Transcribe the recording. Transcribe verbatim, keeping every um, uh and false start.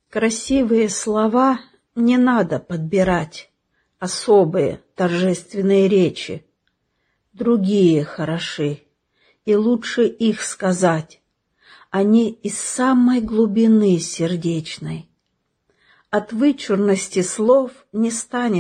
Красивые слова не надо подбирать, особые торжественные речи. Другие хороши, и лучше их сказать. Они из самой глубины сердечной. От вычурности слов не станет